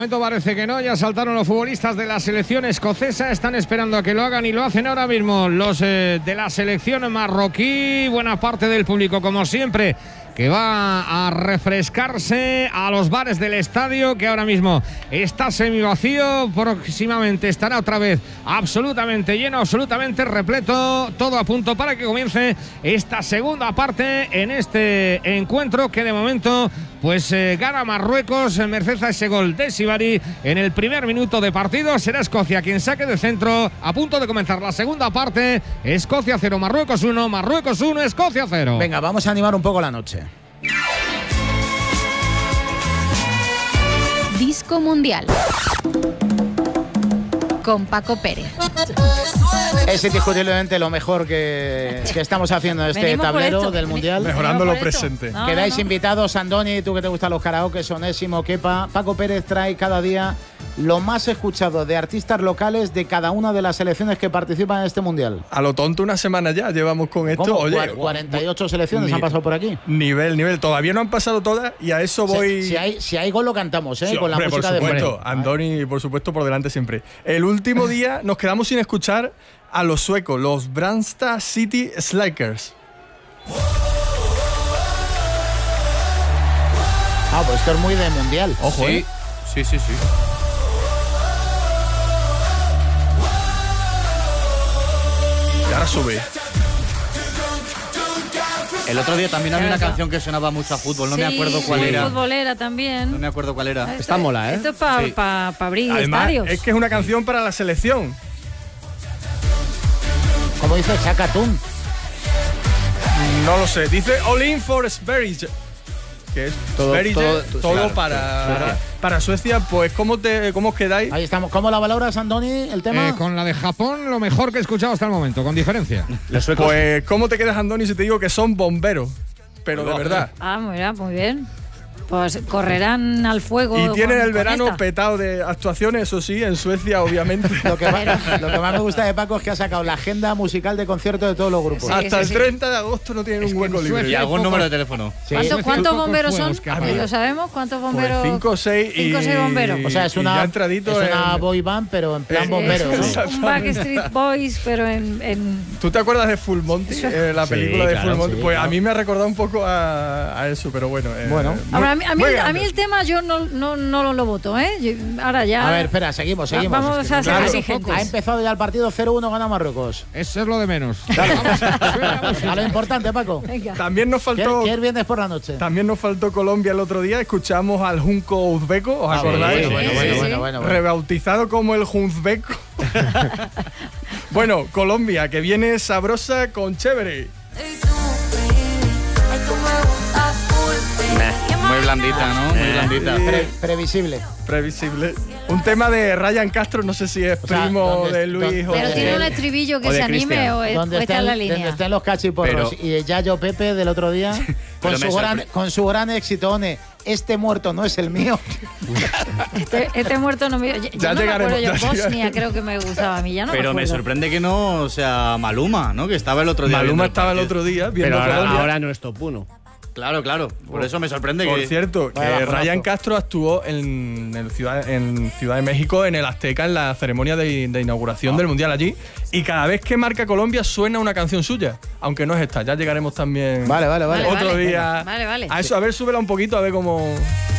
Parece que no, ya saltaron los futbolistas de la selección escocesa, están esperando a que lo hagan y lo hacen ahora mismo los de la selección marroquí. Buena parte del público, como siempre, que va a refrescarse a los bares del estadio, que ahora mismo está semivacío. Próximamente estará otra vez absolutamente lleno, absolutamente repleto, todo a punto para que comience esta segunda parte en este encuentro que de momento pues gana Marruecos merced a ese gol de Sibari en el primer minuto de partido. Será Escocia quien saque de centro, a punto de comenzar la segunda parte. Escocia 0, Marruecos 1, Marruecos 1, Escocia 0. Venga, vamos a animar un poco la noche. Disco Mundial con Paco Pérez. Es indiscutiblemente lo mejor que estamos haciendo en este tablero del Mundial. Mejorando lo presente. Quedáis invitados, Andoni, tú que te gustan los karaoke, Onésimo, Kepa. Paco Pérez trae cada día lo más escuchado de artistas locales de cada una de las selecciones que participan en este Mundial. A lo tonto una semana ya llevamos con esto. ¿Cómo? Oye, 48 selecciones han pasado por aquí. Nivel. Todavía no han pasado todas y a eso voy... Si hay gol lo cantamos, ¿eh? Sí, con hombre, la música por supuesto, de fondo. Andoni, por supuesto, por delante siempre. El último día nos quedamos sin escuchar a los suecos, los Brandstad City Slikers. Pues esto es muy de Mundial. Ojo, sí. Sí. Y ahora sube. El otro día también había una canción que sonaba mucho a fútbol, no me acuerdo cuál era. Futbolera también. No me acuerdo cuál era. Está mola, ¿eh? Esto es para abrir Además, estadios. es que es una canción para la selección. Como dice Chacatún. No lo sé. Dice All In for Sverige. Que es todo claro, para Suecia. Pues ¿cómo os quedáis? Ahí estamos. ¿Cómo la valoras, Andoni, el tema? Con la de Japón, lo mejor que he escuchado hasta el momento, con diferencia. Pues ¿cómo te quedas, Andoni, si te digo que son bomberos? Pero de verdad. Mira, muy bien. Pues correrán al fuego. Y tienen el verano esta. petado de actuaciones, eso sí, en Suecia, obviamente. Lo que más me gusta de Paco es que ha sacado la agenda musical de conciertos de todos los grupos. Sí, Hasta el 30 de agosto no tienen un hueco libre. Y algún número de teléfono. Sí. ¿Cuántos bomberos son? Pues ¿Lo sabemos? ¿Cuántos bomberos? 5 o 6 5 o 6 bomberos. O sea, es una boy band, pero en plan bombero, ¿no? Un Backstreet Boys, pero en... ¿Tú te acuerdas de Full Monty? La película de Full Monty. Pues a mí me ha recordado un poco a eso, pero bueno. Ahora, a mí el tema yo no lo voto, ¿eh? Ahora ya... A ver, espera, seguimos. Vamos a ser exigentes. Ha empezado ya el partido 0-1, gana Marruecos. Eso es lo de menos. A lo importante, Paco. Venga. También nos faltó... ¿Qué es viernes por la noche? También nos faltó Colombia el otro día. Escuchamos al Junco Uzbeko, ¿os acordáis? Bueno. Rebautizado como el Junzbeko. Bueno, Colombia, que viene sabrosa con chévere. Muy blandita, ¿no? Muy blandita. Previsible. Un tema de Ryan Castro, no sé si es primo de Luis o Pero de... tiene un estribillo que se anime o está en la línea. Donde están los cachiporros y Yayo Pepe del otro día con su gran éxito, este muerto no es el mío. Este muerto no me... Ya llegaremos. Bosnia creo que me gustaba a mí, ya no. Pero me sorprende que no sea Maluma, ¿no? Que estaba el otro día. Maluma estaba el otro día viendo Colombia. Ahora no es top 1. Claro. Por eso me sorprende Por que... cierto, que Ryan Castro actuó en Ciudad de México, en el Azteca, en la ceremonia de inauguración del Mundial allí. Y cada vez que marca Colombia suena una canción suya. Aunque no es esta, ya llegaremos también Vale. otro día. Vale. A eso, a ver, súbela un poquito, a ver cómo...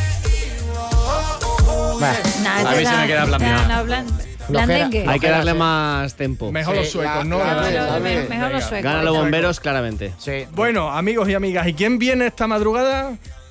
A mí se me queda blandita. Blandengue. Hay que darle más tempo. Mejor los suecos, ¿no? Mejor los suecos. Ganan los bomberos, claramente. Sí. Bueno, amigos y amigas, ¿y quién viene esta madrugada?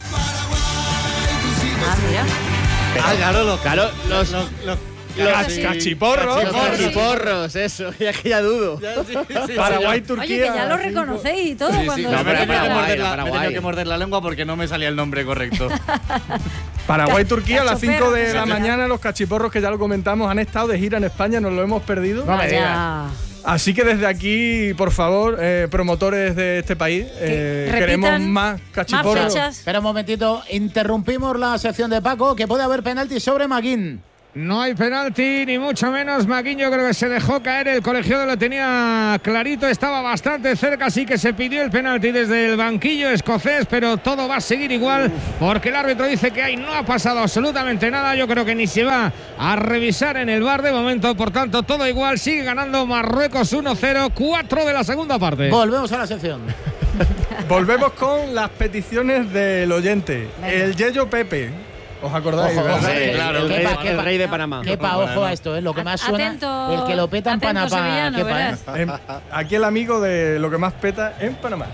Mira. Claro, los Cachiporros. Los cachiporros, eso, ya que ya dudo. Paraguay, Turquía. Oye, que ya lo reconocéis y todo cuando... No, pero He Paraguay. tenido que morder la lengua porque no me salía el nombre correcto. Paraguay, Turquía, a las 5 de la Cachoperro. mañana, los cachiporros, que ya lo comentamos, han estado de gira en España, nos lo hemos perdido. Vaya. Así que desde aquí, por favor, promotores de este país, queremos más cachiporros. Más fechas. Espera un momentito, interrumpimos la sección de Paco, que puede haber penalti sobre Maguín. No hay penalti, ni mucho menos. Maguinho creo que se dejó caer. El colegiado lo tenía clarito, estaba bastante cerca, así que se pidió el penalti desde el banquillo escocés, pero todo va a seguir igual porque el árbitro dice que ahí no ha pasado absolutamente nada. Yo creo que ni se va a revisar en el VAR de momento, por tanto todo igual. Sigue ganando Marruecos 1-0, 4 de la segunda parte. Volvemos a la sección. Volvemos con las peticiones del oyente. El Yeyo Pepe. ¿Os acordáis? Ojo, ¿verdad? sí, claro, el rey de Panamá. Kepa, ojo a esto, lo que más suena. Atento, el que lo peta en atento, Panamá. sevillano, Kepa, verás. Aquí el amigo de lo que más peta en Panamá.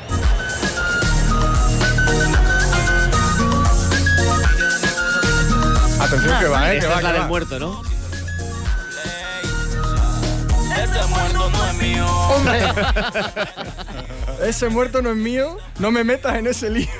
Atención que va, que Esta va, es la que del va. muerto, ¿no? Ese muerto no es mío. Hombre. Ese muerto no es mío, no me metas en ese lío.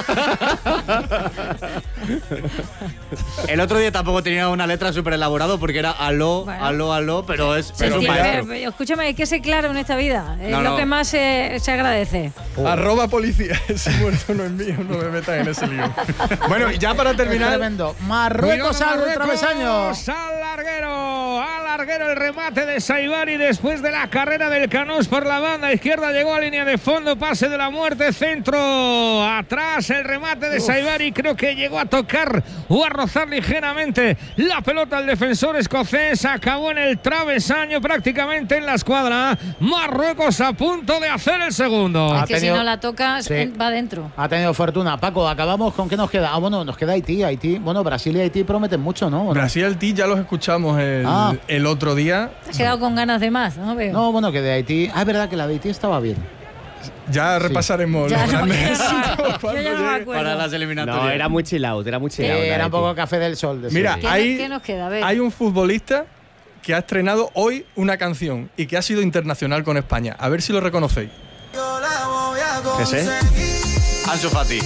El otro día tampoco tenía una letra súper elaborada porque era aló, Bueno. aló, pero es Se un entiende, maestro. pero escúchame, hay que ser claro en esta vida. Es No, lo no. que más se agradece. ¡Arroba policía! Ese muerto no es mío, no me metas en ese lío. Bueno, y ya para terminar. Tremendo. Marruecos al travesaño. Al larguero el remate de Saibari después de la carrera del Canós por la banda izquierda, llegó a línea de fondo, pase de la muerte, centro atrás, el remate de Saibari, creo que llegó a tocar o a rozar ligeramente la pelota al defensor escocés, acabó en el travesaño, prácticamente en la escuadra. Marruecos a punto de hacer el segundo. Es que si no la tocas, Sí. va dentro. Ha tenido fortuna. Paco, acabamos con qué nos queda. Bueno, nos queda Haití. Bueno, Brasil y Haití prometen mucho, ¿no? Brasil Haití ya los escuchamos el otro día. Te has quedado con ganas de más, ¿no? Veo. No, bueno, que de Haití. Ah, es verdad que la de Haití estaba bien. Ya repasaremos Ya los no, grandes yo éxitos cuando ya no me llegue. acuerdo. Para las eliminatorias. No, era muy chill out, era muy chill out. Era un poco café del sol. De Mira, Sevilla. ¿Qué nos queda? A ver. hay un futbolista que ha estrenado hoy una canción y que ha sido internacional con España. A ver si lo reconocéis. ¿Qué sé? Ansu Fati.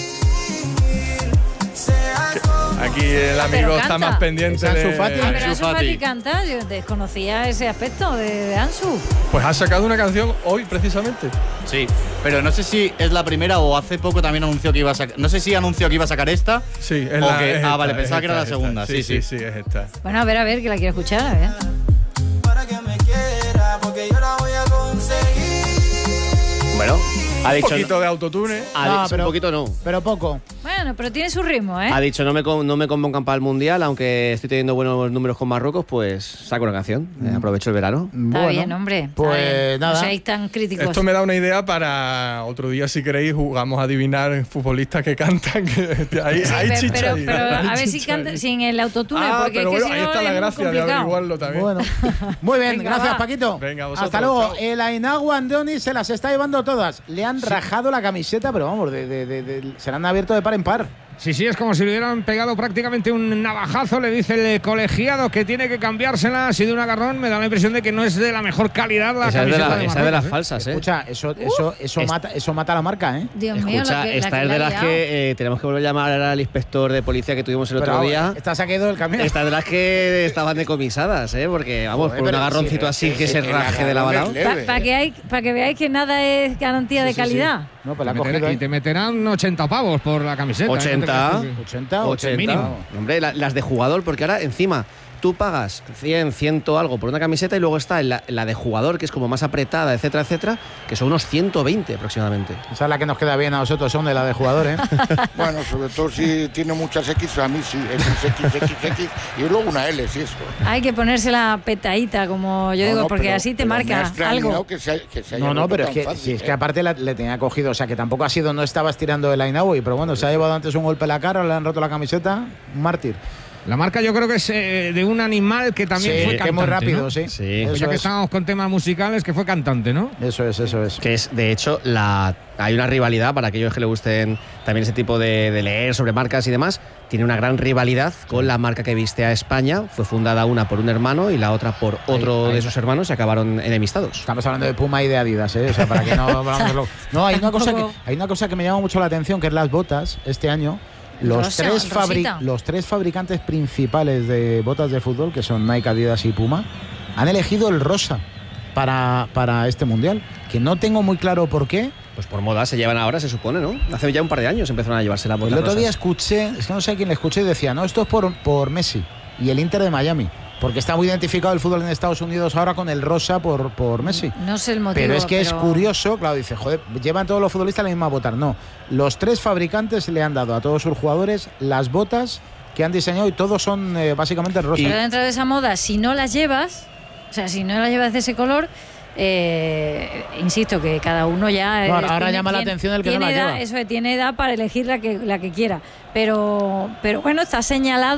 Aquí el Pero amigo está canta. más pendiente ¿Es Ansu de... Fati? Ah, pero Ansu Ansu Fati Fati canta, yo desconocía ese aspecto de Ansu. Pues ha sacado una canción hoy precisamente. Sí, pero no sé si es la primera o hace poco también anunció que iba a sacar. No sé si anunció que iba a sacar esta. Sí, es O la que- es ah, esta, vale, es pensaba que era la esta, segunda. es esta. Sí, sí, es esta. Bueno, a ver, que la quiero escuchar. A ver. Para que me quiera, porque yo la voy a conseguir. Bueno, ha Un dicho. poquito de autotune. No, Un poquito no. Pero poco. Bueno, pero tiene su ritmo, ¿eh? Ha dicho no me convocan para el Mundial, aunque estoy teniendo buenos números con Marruecos, pues saco una canción. Aprovecho el verano. Está bien, hombre. Está Pues bien. nada. No seáis tan críticos. Esto me da una idea para otro día, si queréis, jugamos a adivinar futbolistas que cantan. Que hay, Sí, hay chicha pero, ahí, pero hay a ver si chicha ahí. canta sin el autotune, Ah, porque pero es que bueno, si ahí no está la es muy gracia de complicado. averiguarlo también. Bueno, muy bien, Venga, gracias va. Paquito. Venga, vosotros, Hasta luego. chao. El Ainhoa Andoni se las está llevando todas. Le han rajado la camiseta, pero vamos, se la han abierto de par en par. Sí, es como si le hubieran pegado prácticamente un navajazo, le dice el colegiado que tiene que cambiársela, ha sido un agarrón, me da la impresión de que no es de la mejor calidad la Esa es de, camiseta de esa es de las Marruecos, falsas, ¿eh? Escucha, eso mata la marca, ¿eh? Dios mío, Escucha, la que esta es la de ha las liado. que tenemos que volver a llamar al inspector de policía que tuvimos el Pero, otro día. esta se ha quedado del camión. Esta es de las que estaban decomisadas, ¿eh? Porque, vamos, Joder, por un pero agarroncito sí, así que se el raje de la agarrón balao. es Para que veáis que nada es garantía de calidad. No, pues la ha Te cogido meterán- y ahí. te meterán 80 pavos por la camiseta. 80. 80 o 80. mínimo. Hombre, las de jugador, porque ahora encima tú pagas 100, 100 algo por una camiseta y luego está la de jugador, que es como más apretada, etcétera, etcétera, que son unos 120 aproximadamente. Esa es la que nos queda bien a nosotros, son de la de jugador, ¿eh? Bueno, sobre todo si tiene muchas X, a mí sí, X, y luego una L, sí, eso. Hay que ponerse la petadita, como yo digo, porque pero- así te pero me ha marca extrañado algo. que se haya No, roto pero es tan que, fácil, si es que ¿eh? aparte le tenía cogido, o sea que tampoco ha sido, no estabas tirando el Ainaui, pero bueno, se ha llevado antes un golpe en la cara, le han roto la camiseta, un mártir. La marca yo creo que es de un animal que también Sí, fue que cantante, es muy rápido, ¿no? sí. Sí. Eso Pues ya que es. estábamos con temas musicales, que fue cantante, ¿no? Eso es. Que es, de hecho, hay una rivalidad para aquellos que le gusten también ese tipo de leer sobre marcas y demás. Tiene una gran rivalidad con la marca que viste a España. Fue fundada una por un hermano y la otra por otro ahí. de sus hermanos y acabaron enemistados. Estamos hablando de Puma y de Adidas, ¿eh? O sea, para que no hablamos lo... No, hay una cosa que me llama mucho la atención, que es las botas este año. Rosita. Los tres fabricantes principales de botas de fútbol, que son Nike, Adidas y Puma, han elegido el rosa para este mundial, que no tengo muy claro por qué. Pues por moda se llevan ahora, se supone, ¿no? Hace ya un par de años empezaron a llevarse la El botas otro día rosas. escuché, es que no sé a quién le escuché, y decía, no, esto es por Messi. y el Inter de Miami. Porque está muy identificado el fútbol en Estados Unidos ahora con el rosa por Messi. No sé el motivo. Pero es que es curioso, claro, dice, joder, llevan todos los futbolistas la misma bota. No, los 3 fabricantes le han dado a todos sus jugadores las botas que han diseñado y todos son básicamente rosas. Pero dentro de esa moda, si no las llevas, o sea, si no las llevas de ese color, insisto que cada uno ya ahora llama la atención el que no la lleva. Eso tiene edad para elegir la que quiera, pero bueno, está señalado.